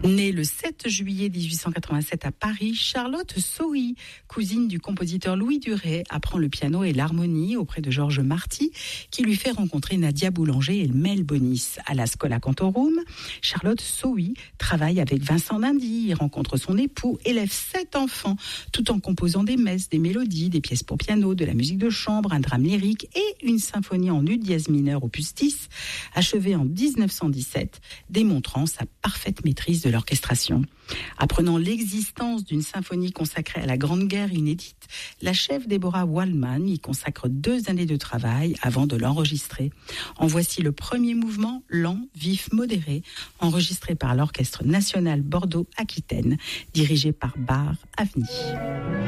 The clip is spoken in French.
Née le 7 juillet 1887 à Paris, Charlotte Sohi, cousine du compositeur Louis Duret, apprend le piano et l'harmonie auprès de Georges Marty, qui lui fait rencontrer Nadia Boulanger et Mel Bonis. À la Schola Cantorum, Charlotte Sohi travaille avec Vincent d'Indy, rencontre son époux, élève 7 enfants, tout en composant des messes, des mélodies, des pièces pour piano, de la musique de chambre, un drame lyrique et une symphonie en U dièse mineur opus 10, achevée en 1917, démontrant sa parfaite maîtrise de l'orchestration. Apprenant l'existence d'une symphonie consacrée à la Grande Guerre inédite, la chef Deborah Waldman y consacre 2 années de travail avant de l'enregistrer. En voici le premier mouvement, lent, vif, modéré, enregistré par l'Orchestre national Bordeaux-Aquitaine, dirigé par Bar Avni.